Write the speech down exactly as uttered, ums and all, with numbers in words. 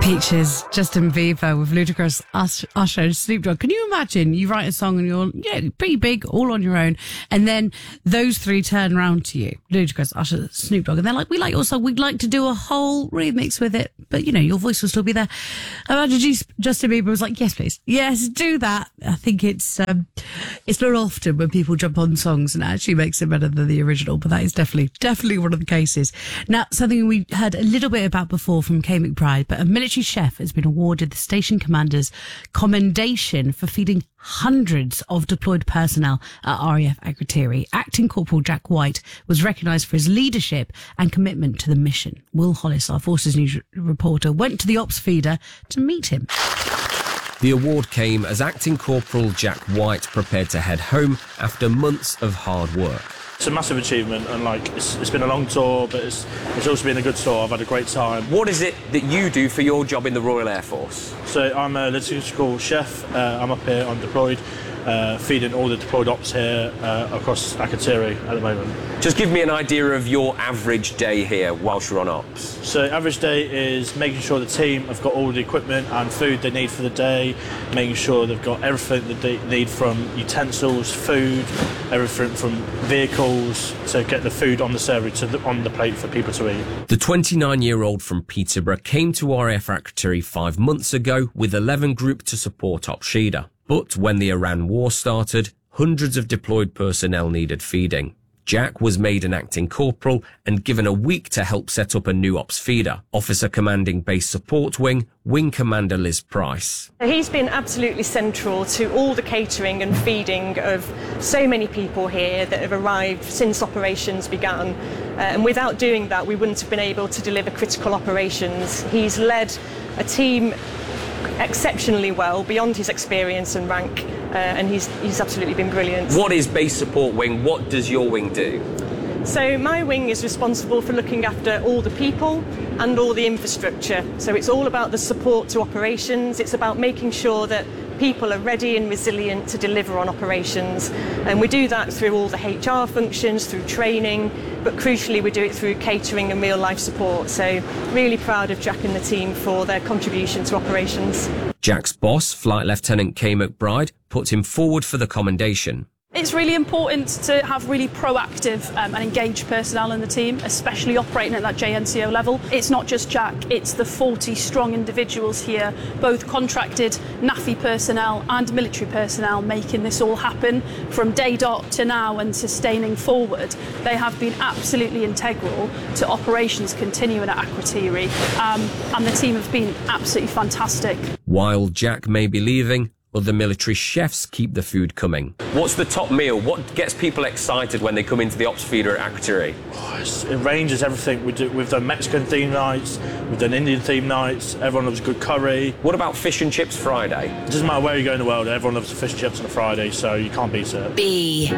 Peaches, Justin Bieber with Ludacris, Us- Usher and Snoop Dogg. Can you imagine you write a song and you're yeah, pretty big, all on your own, and then those three turn around to you, Ludacris, Usher, Snoop Dogg, and they're like, we like your song, we'd like to do a whole remix with it, but you know, your voice will still be there. Imagine Justin Bieber was like, yes please, yes, do that. I think it's um, it's not often when people jump on songs and it actually makes it better than the original, but that is definitely, definitely one of the cases. Now, something we heard a little bit about before from Kay McBride, but a military chef has been awarded the station commander's commendation for feeding hundreds of deployed personnel at R A F Akrotiri. Acting Corporal Jack White was recognised for his leadership and commitment to the mission. Will Hollis, our Forces News reporter, went to the ops feeder to meet him. The award came as Acting Corporal Jack White prepared to head home after months of hard work. It's a massive achievement, and like it's, it's been a long tour, but it's, it's also been a good tour. I've had a great time. What is it that you do for your job in the Royal Air Force? So I'm a liturgical chef. Uh, I'm up here, I'm deployed, uh, feeding all the deployed ops here uh, across Akrotiri at the moment. Just give me an idea of your average day here whilst you're on ops. So average day is making sure the team have got all the equipment and food they need for the day, making sure they've got everything that they need, from utensils, food, everything from vehicles to get the food on the server to the, on the plate for people to eat. The twenty-nine-year-old from Peterborough came to R A F Akrotiri five months ago with eleven Group to support Ops Shida. But when the Iran war started, hundreds of deployed personnel needed feeding. Jack was made an acting corporal and given a week to help set up a new ops feeder. Officer commanding Base Support Wing, Wing Commander Liz Price. He's been absolutely central to all the catering and feeding of so many people here that have arrived since operations began. Uh, and without doing that, we wouldn't have been able to deliver critical operations. He's led a team exceptionally well, beyond his experience and rank, uh, and he's, he's absolutely been brilliant. What is Base Support Wing? What does your wing do? So my wing is responsible for looking after all the people and all the infrastructure. So it's all about the support to operations. It's about making sure that people are ready and resilient to deliver on operations. And we do that through all the H R functions, through training, but crucially we do it through catering and real life support. So really proud of Jack and the team for their contribution to operations. Jack's boss, Flight Lieutenant Kay McBride, put him forward for the commendation. It's really important to have really proactive um, and engaged personnel in the team, especially operating at that J N C O level. It's not just Jack, it's the forty strong individuals here, both contracted N A F I personnel and military personnel, making this all happen from day dot to now and sustaining forward. They have been absolutely integral to operations continuing at Akrotiri, um, and the team have been absolutely fantastic. While Jack may be leaving, other military chefs keep the food coming. What's the top meal? What gets people excited when they come into the ops feeder at Akrotiri? Oh, it ranges everything. We do, we've done Mexican themed nights, we've done Indian themed nights, everyone loves good curry. What about fish and chips Friday? It doesn't matter where you go in the world, everyone loves the fish and chips on a Friday, so you can't beat it. B.